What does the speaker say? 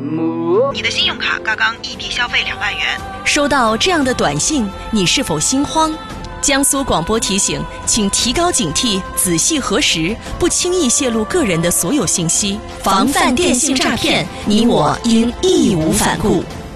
你的信用卡刚刚异地消费2万元。 收到这样的短信，你是否心慌？江苏广播提醒，请提高警惕，仔细核实，不轻易泄露个人的所有信息，防范电信诈骗，你我应义无反顾。